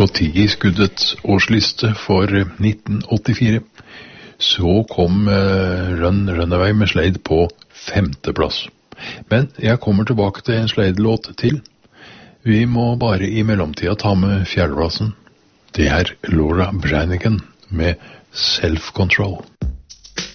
På Tiggerskuddets årsliste for 1984 så kom Runaway med Slade på 5. plass. Men jeg kommer tilbake til en Slade-låt til. Vi må bare i mellomtida ta med 4. plassen. Det er Laura Branigan med Self Control.